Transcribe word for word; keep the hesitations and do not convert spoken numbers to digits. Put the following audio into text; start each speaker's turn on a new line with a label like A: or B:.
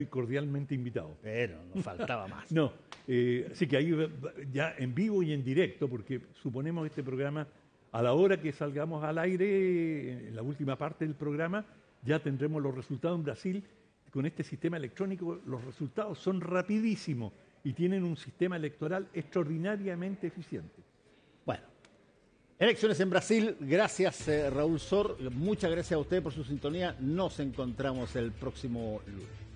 A: cordialmente invitado.
B: Pero nos faltaba más.
A: No, eh, así que ahí ya en vivo y en directo, porque suponemos este programa, a la hora que salgamos al aire, en la última parte del programa, ya tendremos los resultados en Brasil. Con este sistema electrónico los resultados son rapidísimos y tienen un sistema electoral extraordinariamente eficiente.
B: Bueno, elecciones en Brasil. Gracias, eh, Raúl Sor. Muchas gracias a usted por su sintonía. Nos encontramos el próximo lunes.